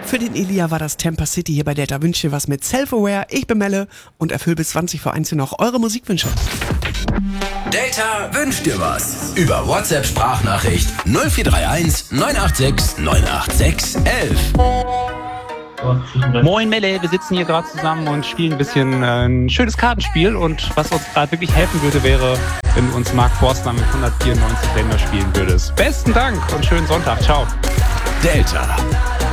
Für den Elia war das Tampa City hier bei Delta. Wünscht dir was mit Self-Aware. Ich bin Melle und erfülle bis 20 vor 1 noch eure Musikwünsche. Delta wünscht dir was. Über WhatsApp-Sprachnachricht 0431 986 986 11. Moin Melle, wir sitzen hier gerade zusammen und spielen ein bisschen ein schönes Kartenspiel und was uns gerade wirklich helfen würde, wäre, wenn du uns Mark Forster mit 194 Länder spielen würdest. Besten Dank und schönen Sonntag, ciao. Delta.